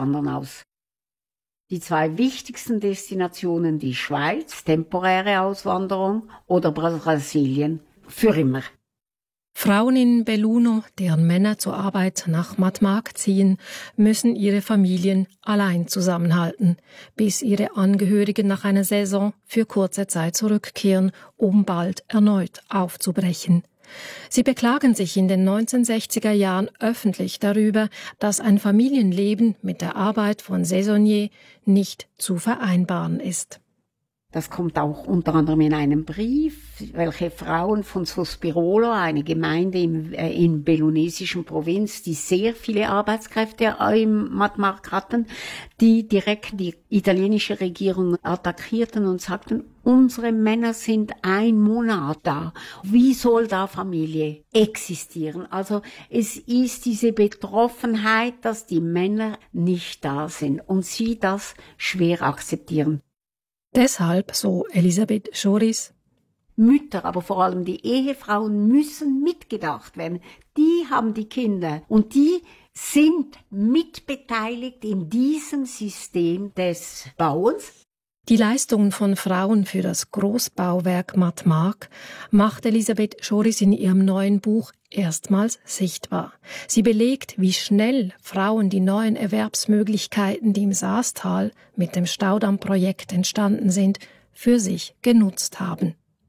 wandern aus. Die 2 wichtigsten Destinationen, die Schweiz, temporäre Auswanderung, oder Brasilien, für immer. Frauen in Belluno, deren Männer zur Arbeit nach Matmag ziehen, müssen ihre Familien allein zusammenhalten, bis ihre Angehörigen nach einer Saison für kurze Zeit zurückkehren, um bald erneut aufzubrechen. Sie beklagen sich in den 1960er Jahren öffentlich darüber, dass ein Familienleben mit der Arbeit von Saisonnier nicht zu vereinbaren ist. Das kommt auch unter anderem in einem Brief, welche Frauen von Sospirolo, eine Gemeinde in bellunesischen Provinz, die sehr viele Arbeitskräfte im Matmag hatten, die direkt die italienische Regierung attackierten und sagten, unsere Männer sind 1 Monat da. Wie soll da Familie existieren? Also es ist diese Betroffenheit, dass die Männer nicht da sind und sie das schwer akzeptieren. Deshalb, so Elisabeth Schoris, Mütter, aber vor allem die Ehefrauen müssen mitgedacht werden. Die haben die Kinder und die sind mitbeteiligt in diesem System des Bauens. Die Leistungen von Frauen für das Großbauwerk Matmag macht Elisabeth Schoris in ihrem neuen Buch erstmals sichtbar. Sie belegt, wie schnell Frauen die neuen Erwerbsmöglichkeiten, die im Saastal mit dem Staudammprojekt entstanden sind, für sich genutzt haben.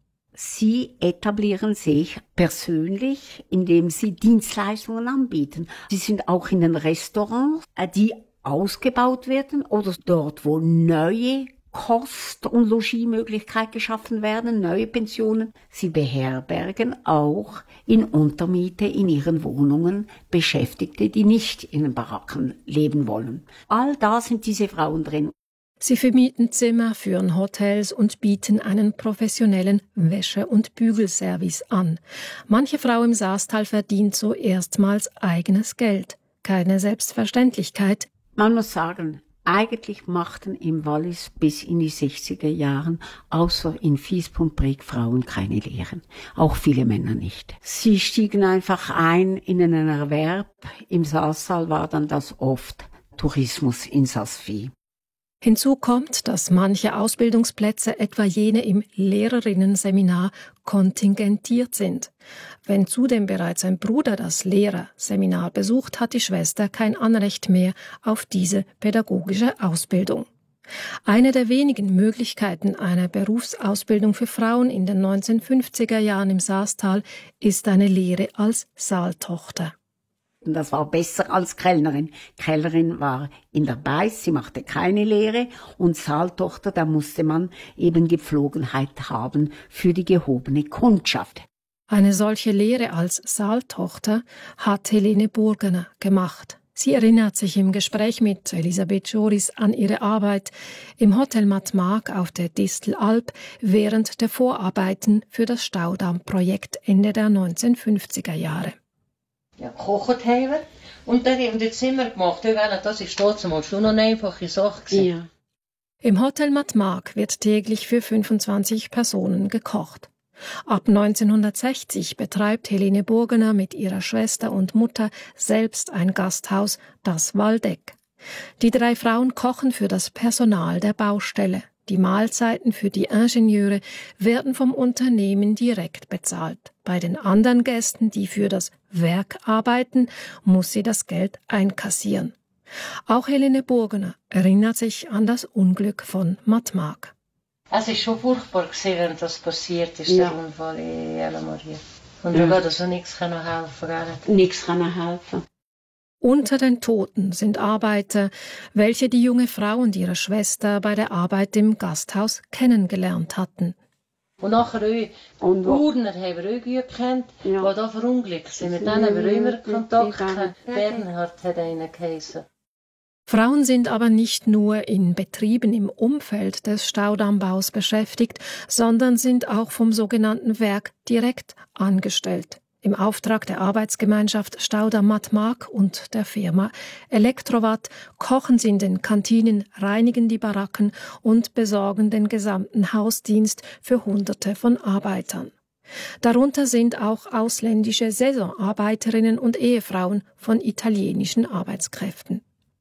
Sie etablieren sich persönlich, indem sie Dienstleistungen anbieten. Sie sind auch in den Restaurants, die ausgebaut werden oder dort, wo neue Kost- und Logiemöglichkeiten geschaffen werden, neue Pensionen. Sie beherbergen auch in Untermiete in ihren Wohnungen Beschäftigte, die nicht in den Baracken leben wollen. All da sind diese Frauen drin. Sie vermieten Zimmer, führen Hotels und bieten einen professionellen Wäsche- und Bügelservice an. Manche Frau im Saastal verdient so erstmals eigenes Geld. Keine Selbstverständlichkeit. Man muss sagen, eigentlich machten im Wallis bis in die 60er Jahren außer in Visp und Brig Frauen keine Lehren. Auch viele Männer nicht. Sie stiegen einfach ein in einen Erwerb. Im Saastal war dann das oft Tourismus in Sasfi. Hinzu kommt, dass manche Ausbildungsplätze, etwa jene im Lehrerinnenseminar, kontingentiert sind. Wenn zudem bereits ein Bruder das Lehrerseminar besucht, hat die Schwester kein Anrecht mehr auf diese pädagogische Ausbildung. Eine der wenigen Möglichkeiten einer Berufsausbildung für Frauen in den 1950er Jahren im Saastal ist eine Lehre als Saaltochter. Das war besser als Kellnerin. Kellnerin war in der Beiß, sie machte keine Lehre. Und Saaltochter, da musste man eben Gepflogenheit haben für die gehobene Kundschaft. Eine solche Lehre als Saaltochter hat Helene Burgener gemacht. Sie erinnert sich im Gespräch mit Elisabeth Schoris an ihre Arbeit im Hotel Matmag auf der Distelalp während der Vorarbeiten für das Staudammprojekt Ende der 1950er Jahre. Ja, gekocht haben wir. Und dann haben wir das Zimmer gemacht. Das ist damals schon eine einfache Sache. Ja. Im Hotel Matmag wird täglich für 25 Personen gekocht. Ab 1960 betreibt Helene Burgener mit ihrer Schwester und Mutter selbst ein Gasthaus, das Waldeck. Die 3 Frauen kochen für das Personal der Baustelle. Die Mahlzeiten für die Ingenieure werden vom Unternehmen direkt bezahlt. Bei den anderen Gästen, die für das Werk arbeiten, muss sie das Geld einkassieren. Auch Helene Burgener erinnert sich an das Unglück von Matmag. Es war schon furchtbar, wenn das passiert ist, Ja. der Unfall in Jella Maria. Und wir können also nichts helfen, gell? Nichts kann helfen. Unter den Toten sind Arbeiter, welche die junge Frau und ihre Schwester bei der Arbeit im Gasthaus kennengelernt hatten. Und nachher auch, Und Urner haben wir auch gut gekannt, Ja. die da verunglückt sind. Mit denen haben wir immer Kontakt gehabt. Bernhard hat einen geheissen. Frauen sind aber nicht nur in Betrieben im Umfeld des Staudambaus beschäftigt, sondern sind auch vom sogenannten Werk direkt angestellt. Im Auftrag der Arbeitsgemeinschaft Staudamm Matmag und der Firma Elektrowatt kochen sie in den Kantinen, reinigen die Baracken und besorgen den gesamten Hausdienst für Hunderte von Arbeitern. Darunter sind auch ausländische Saisonarbeiterinnen und Ehefrauen von italienischen Arbeitskräften.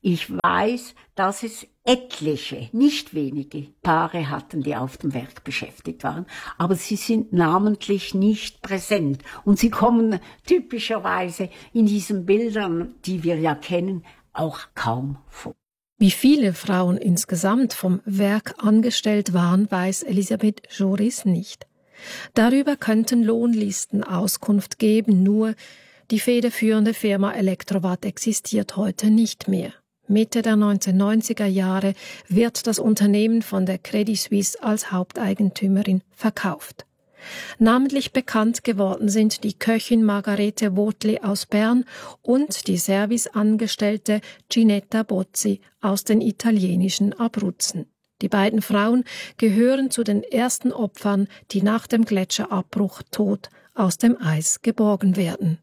Ich weiß, dass es etliche, nicht wenige Paare hatten, die auf dem Werk beschäftigt waren, aber sie sind namentlich nicht präsent und sie kommen typischerweise in diesen Bildern, die wir ja kennen, auch kaum vor. Wie viele Frauen insgesamt vom Werk angestellt waren, weiß Elisabeth Joris nicht. Darüber könnten Lohnlisten Auskunft geben, nur die federführende Firma Elektrowatt existiert heute nicht mehr. Mitte der 1990er Jahre wird das Unternehmen von der Credit Suisse als Haupteigentümerin verkauft. Namentlich bekannt geworden sind die Köchin Margarete Wotli aus Bern und die Serviceangestellte Ginetta Bozzi aus den italienischen Abruzzen. Die beiden Frauen gehören zu den ersten Opfern, die nach dem Gletscherabbruch tot aus dem Eis geborgen werden.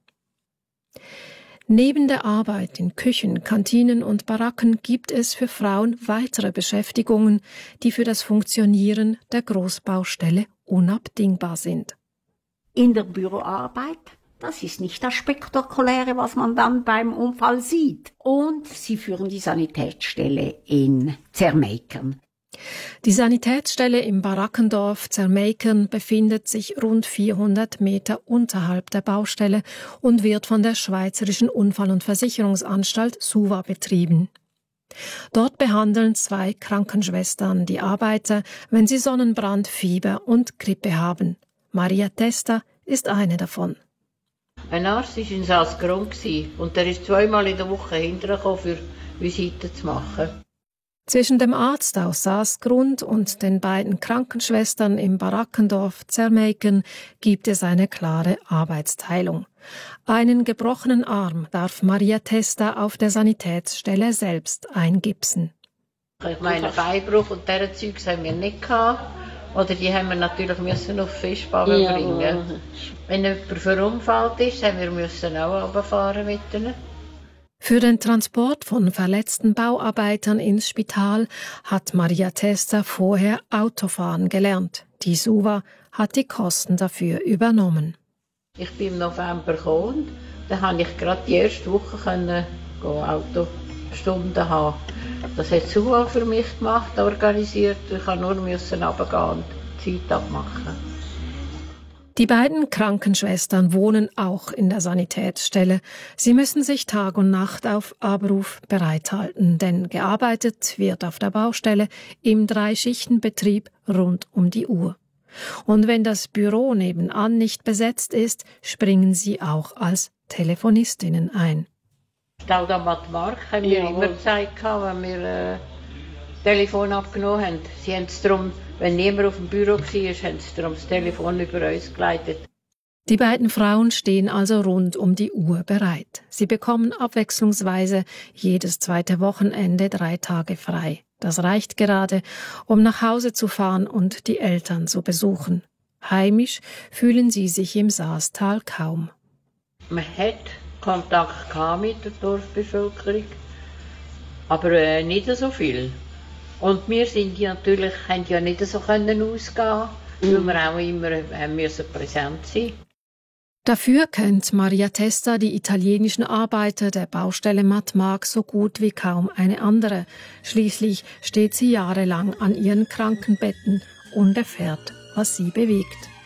Neben der Arbeit in Küchen, Kantinen und Baracken gibt es für Frauen weitere Beschäftigungen, die für das Funktionieren der Großbaustelle unabdingbar sind. In der Büroarbeit, das ist nicht das Spektakuläre, was man dann beim Unfall sieht. Und sie führen die Sanitätsstelle in Zermeikern. Die Sanitätsstelle im Barackendorf Zermeikern befindet sich rund 400 Meter unterhalb der Baustelle und wird von der Schweizerischen Unfall- und Versicherungsanstalt SUVA betrieben. Dort behandeln 2 Krankenschwestern die Arbeiter, wenn sie Sonnenbrand, Fieber und Grippe haben. Maria Testa ist eine davon. Ein Arzt war in Salzgrund und der ist 2-mal in der Woche hintergekommen, für Visiten zu machen. Zwischen dem Arzt aus Saasgrund und den beiden Krankenschwestern im Barackendorf Zermeikern gibt es eine klare Arbeitsteilung. Einen gebrochenen Arm darf Maria Testa auf der Sanitätsstelle selbst eingipsen. Ich meine, Beinbruch und diese Zeugs haben wir nicht gehabt. Oder die haben wir natürlich müssen auf Fischbauen bringen. Wenn jemand verunfallt ist, haben wir müssen auch runterfahren mit ihnen. Für den Transport von verletzten Bauarbeitern ins Spital hat Maria Testa vorher Autofahren gelernt. Die SUVA hat die Kosten dafür übernommen. Ich bin im November gekommen, dann konnte ich gerade die erste Woche Autostunden haben. Das hat SUVA für mich gemacht, organisiert. Ich musste nur runtergehen und die Zeit abmachen. Die beiden Krankenschwestern wohnen auch in der Sanitätsstelle. Sie müssen sich Tag und Nacht auf Abruf bereithalten, denn gearbeitet wird auf der Baustelle im 3-Schichten-Betrieb rund um die Uhr. Und wenn das Büro nebenan nicht besetzt ist, springen sie auch als Telefonistinnen ein. Staud am Matmark haben wir immer Zeit gehabt, wenn wir Telefon abgenommen haben. Sie haben es darum, wenn niemand auf dem Büro war, haben sie darum das Telefon über uns geleitet. Die beiden Frauen stehen also rund um die Uhr bereit. Sie bekommen abwechslungsweise jedes 2. Wochenende 3 Tage frei. Das reicht gerade, um nach Hause zu fahren und die Eltern zu besuchen. Heimisch fühlen sie sich im Saastal kaum. Man hat Kontakt mit der Dorfbevölkerung, aber nicht so viel. Und wir sind haben ja nicht so ausgehen, weil wir auch immer müssen präsent sein. Dafür kennt Maria Testa die italienischen Arbeiter der Baustelle Matmark so gut wie kaum eine andere. Schließlich steht sie jahrelang an ihren Krankenbetten und erfährt, was sie bewegt.